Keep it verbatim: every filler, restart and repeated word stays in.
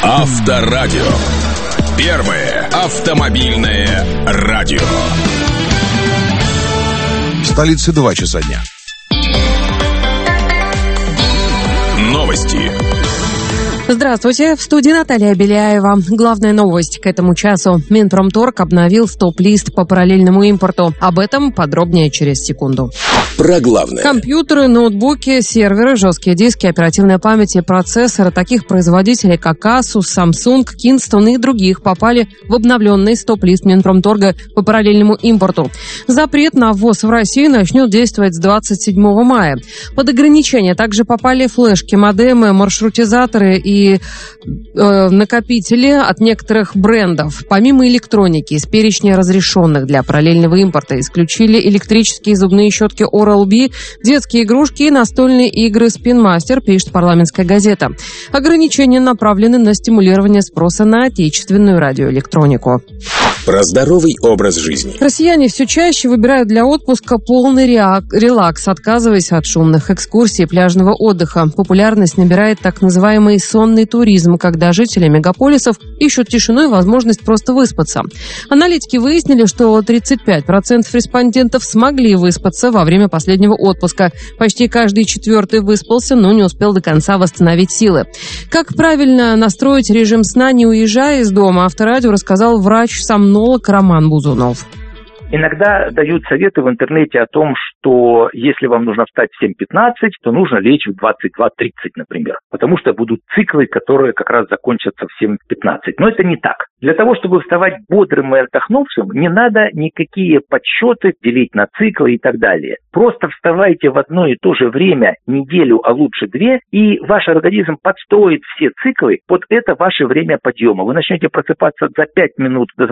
Авторадио. Первое автомобильное радио. В столице два часа дня. Новости. Здравствуйте, в студии Наталья Беляева. Главная новость к этому часу. Минпромторг обновил стоп-лист по параллельному импорту. Об этом подробнее через секунду. Про главное. Компьютеры, ноутбуки, серверы, жесткие диски, оперативная память и процессоры таких производителей, как Asus, Samsung, Kingston и других попали в обновленный стоп-лист Минпромторга по параллельному импорту. Запрет на ввоз в Россию начнет действовать с двадцать седьмого мая. Под ограничения также попали флешки, модемы, маршрутизаторы и и э, накопители от некоторых брендов. Помимо электроники, из перечня разрешенных для параллельного импорта исключили электрические зубные щетки Oral-B, детские игрушки и настольные игры Spin Master, пишет парламентская газета. Ограничения направлены на стимулирование спроса на отечественную радиоэлектронику. Про здоровый образ жизни. Россияне все чаще выбирают для отпуска полный релакс, отказываясь от шумных экскурсий и пляжного отдыха. Популярность набирает так называемый сонный туризм, когда жители мегаполисов ищут тишину и возможность просто выспаться. Аналитики выяснили, что тридцать пять процентов респондентов смогли выспаться во время последнего отпуска. Почти каждый четвертый выспался, но не успел до конца восстановить силы. Как правильно настроить режим сна, не уезжая из дома, Авторадио рассказал врач-сомнолог Роман Бузунов. Иногда дают советы в интернете о том, что если вам нужно встать в семь пятнадцать, то нужно лечь в двадцать два тридцать, например. Потому что будут циклы, которые как раз закончатся в семь пятнадцать. Но это не так. Для того, чтобы вставать бодрым и отдохнувшим, не надо никакие подсчеты делить на циклы и так далее. Просто вставайте в одно и то же время неделю, а лучше две, и ваш организм подстроит все циклы под это ваше время подъема. Вы начнете просыпаться за пять минут до